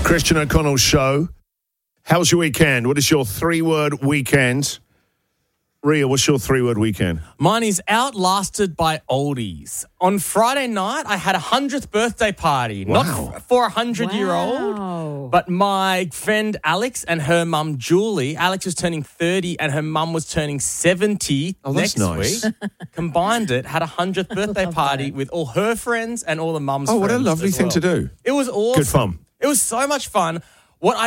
Christian O'Connell Show. How's your weekend? What is your three-word weekend? Ria, what's your three-word weekend? Mine is outlasted by oldies. On Friday night, I had a 100th birthday party. Wow. Not for a 100-year-old, but my friend Alex and her mum Julie. Alex was turning 30 and her mum was turning 70 next nice. week. Combined it, had a 100th birthday party with all her friends and all the mum's friends. Oh, what a lovely as thing well. to do. It was awesome. Good fun. It was so much fun. What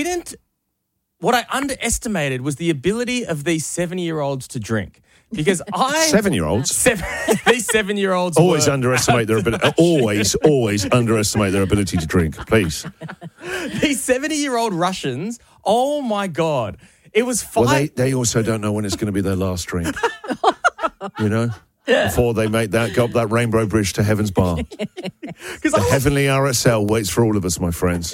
I underestimated was the ability of these 70-year-olds to drink. Because 7-year-olds? These 7-year-olds Always underestimate their ability. Always underestimate their ability to drink, please. These 70-year-old Russians, oh my God. It was fun. Well, they also don't know when it's going to be their last drink. You know? Before they make go up that rainbow bridge to Heaven's Bar. The heavenly RSL waits for all of us, my friends.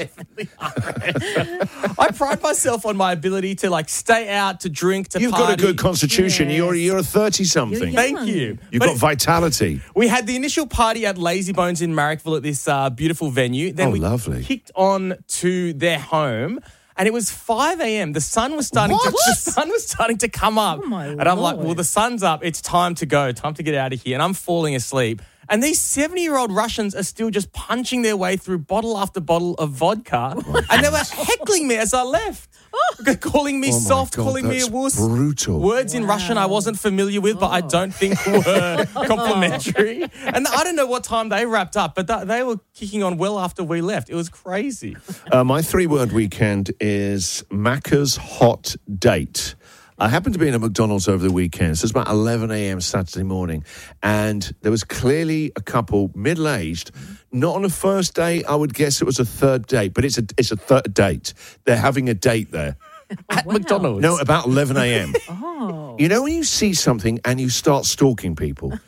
I pride myself on my ability to stay out, to drink, to You've party. got a good constitution. Yes. You're a 30-something. Thank you. You've got vitality. We had the initial party at Lazy Bones in Marrickville at this beautiful venue. Then we lovely. kicked on to their home. And it was 5 a.m. The sun was starting to come up. Oh, my and I'm like, Lord. well, the sun's up. It's time to go. Time to get out of here. And I'm falling asleep. And these 70-year-old Russians are still just punching their way through bottle after bottle of vodka. And they were heckling me as I left. Calling me soft, God, calling me a that's wuss. brutal. Words in Russian I wasn't familiar with, but I don't think were complimentary. And I don't know what time they wrapped up, but they were kicking on well after we left. It was crazy. My three-word weekend is Macca's Hot Date. I happened to be in a McDonald's over the weekend. So it's about 11 a.m. Saturday morning. And there was clearly a couple, middle-aged, not on a first date. I would guess it was a third date, but it's a third date. They're having a date there. At McDonald's. No, about 11 a.m. Oh. You know when you see something and you start stalking people?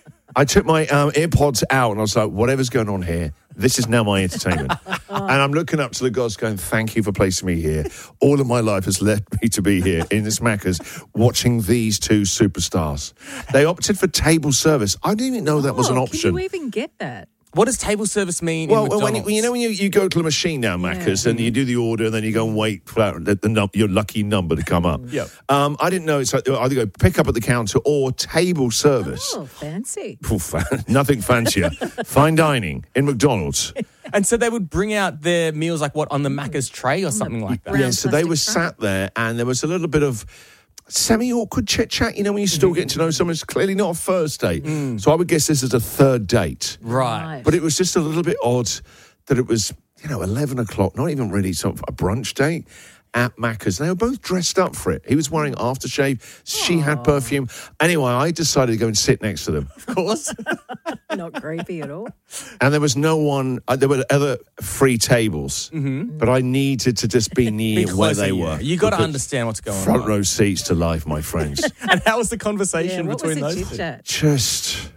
I took my AirPods out and I was like, whatever's going on here, this is now my entertainment. And I'm looking up to the gods going, thank you for placing me here. All of my life has led me to be here in this Macca's watching these two superstars. They opted for table service. I didn't even know that was an option. Can you even get that? What does table service mean Well, in when McDonald's? you go to the machine now, Macca's, and you do the order, and then you go and wait for your lucky number to come up. Yep. I didn't know it's either go pick up at the counter or table service. Oh, fancy. Nothing fancier. Fine dining in McDonald's. And so they would bring out their meals on the Macca's tray or something like that. brown Yeah, so they plastic were tray. sat there, and there was a little bit of semi-awkward chit-chat, when you're still getting to know someone. It's clearly not a first date. So I would guess this is a third date. Right. But it was just a little bit odd that it was, 11 o'clock, not even really sort of a brunch date at Macca's. They were both dressed up for it. He was wearing aftershave. She had perfume. Anyway, I decided to go and sit next to them. Of course. Not creepy at all. And there was no one, there were other free tables, but I needed to just be near where closer, they yeah. were. You got to Because understand what's going front on. row seats to life, my friends. And how was the Yeah, conversation what was between the those two? chit-chat?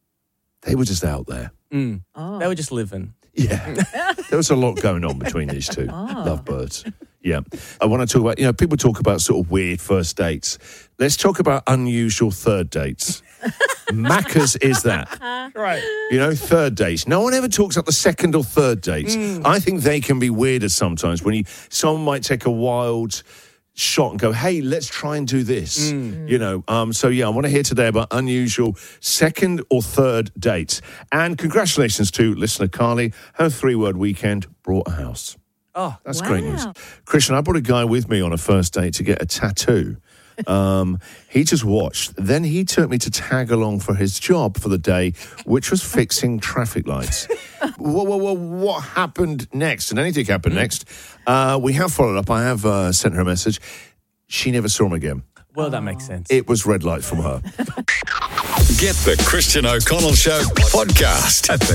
They were just out there. Oh. They were just living. Yeah. There was a lot going on between these two lovebirds. Yeah. I want to talk about, people talk about sort of weird first dates. Let's talk about unusual third dates. Macca's is that. Right. Third dates. No one ever talks about the second or third dates. I think they can be weirder sometimes when someone might take a wild shot and go, hey, let's try and do this. So I want to hear today about unusual second or third dates. And congratulations to listener Carly. Her three-word weekend brought a house. Oh, That's Wow. great news. Christian, I brought a guy with me on a first date to get a tattoo. He just watched. Then he took me to tag along for his job for the day, which was fixing traffic lights. What happened next? And anything happened next. We have followed up. I have sent her a message. She never saw him again. well, that makes sense. It was red light from her. Get the Christian O'Connell Show podcast at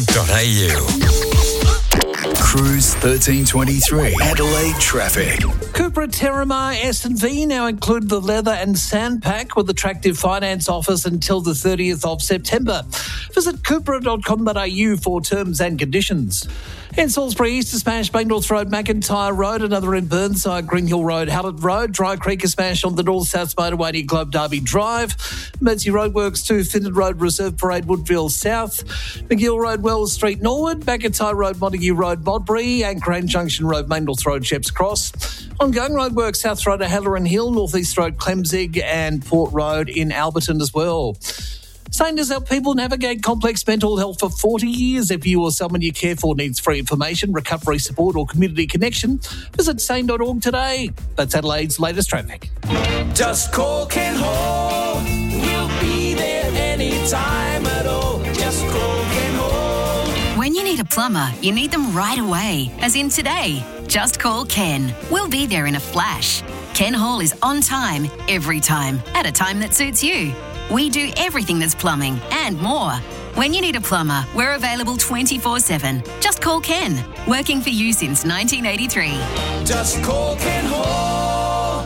thechristianoconnellshow.com.au. Cruise 1323 Adelaide traffic. Cupra Terramar S&V now include the leather and sand pack with attractive finance offers until the 30th of September. Visit cupra.com.au for terms and conditions. In Salisbury, Easter Smash, Bank North Road, McIntyre Road, another in Burnside, Green Hill Road, Hallett Road, Dry Creek Smash on the North-South Motorway near Globe Derby Drive, Mersey Roadworks to Finnan Road, Reserve Parade, Woodville South, McGill Road, Wells Street, Norwood, McIntyre Road, Montague Road, Modbury, and Crane Junction Road, Main North Road, Sheps Cross. Ongoing roadworks, South Road to Halloran Hill, North East Road, Clemzig, and Port Road in Alberton as well. Sane has helped people navigate complex mental health for 40 years. If you or someone you care for needs free information, recovery support or community connection, visit sane.org today. That's Adelaide's latest traffic. Just call Ken Hall. We'll be there anytime at all. Just call Ken Hall. When you need a plumber, you need them right away, as in today. Just call Ken. We'll be there in a flash. Ken Hall is on time, every time, at a time that suits you. We do everything that's plumbing and more. When you need a plumber, we're available 24/7. Just call Ken. Working for you since 1983. Just call Ken Hall.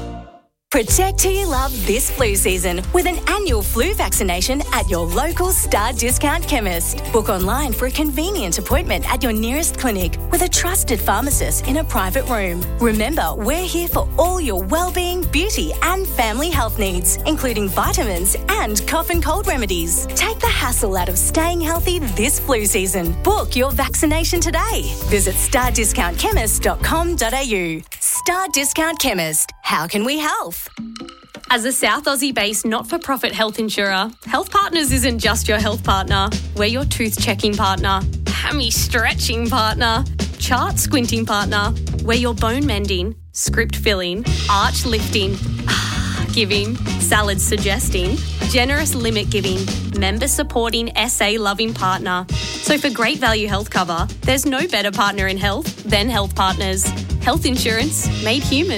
Protect who you love this flu season with an annual flu vaccination at your local Star Discount Chemist. Book online for a convenient appointment at your nearest clinic with a trusted pharmacist in a private room. Remember, we're here for all your well-being, beauty and family health needs, including vitamins and cough and cold remedies. Take the hassle out of staying healthy this flu season. Book your vaccination today. Visit stardiscountchemist.com.au. Star Discount Chemist. How can we help? As a South Aussie-based not-for-profit health insurer, Health Partners isn't just your health partner. We're your tooth-checking partner, hammy-stretching partner, chart-squinting partner. We're your bone-mending, script-filling, arch-lifting, giving, salad-suggesting, generous limit-giving, member-supporting, SA-loving partner. So for great value health cover, there's no better partner in health than Health Partners. Health insurance made human.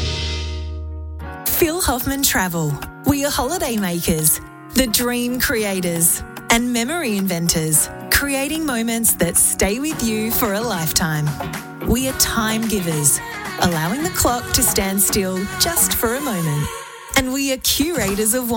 Phil Hoffman Travel. We are holiday makers, the dream creators, and memory inventors, creating moments that stay with you for a lifetime. We are time givers, allowing the clock to stand still just for a moment. And we are curators of